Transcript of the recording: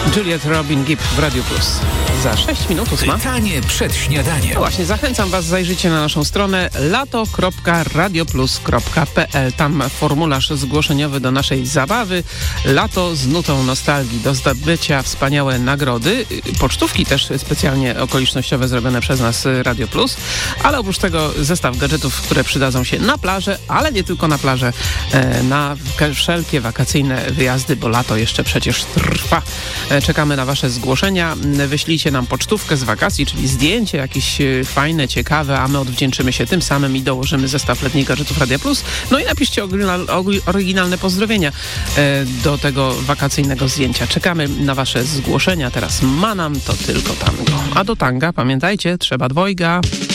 Juliet Robin Gibb w Radio Plus. Za 6 minut 8. Pytanie przed śniadaniem. No właśnie, zachęcam Was, zajrzyjcie na naszą stronę lato.radioplus.pl. Tam formularz zgłoszeniowy do naszej zabawy. Lato z nutą nostalgii. Do zdobycia wspaniałe nagrody. Pocztówki też specjalnie okolicznościowe zrobione przez nas Radio Plus. Ale oprócz tego zestaw gadżetów, które przydadzą się na plażę, ale nie tylko na plażę, na wszelkie wakacyjne wyjazdy, bo lato jeszcze przecież trwa. Czekamy na Wasze zgłoszenia. Wyślijcie nam pocztówkę z wakacji, czyli zdjęcie jakieś fajne, ciekawe, a my odwdzięczymy się tym samym i dołożymy zestaw letnich gadżetów Radia Plus. No i napiszcie oryginalne pozdrowienia do tego wakacyjnego zdjęcia. Czekamy na Wasze zgłoszenia. Teraz Manam to tylko tango. A do tanga, pamiętajcie, trzeba dwojga.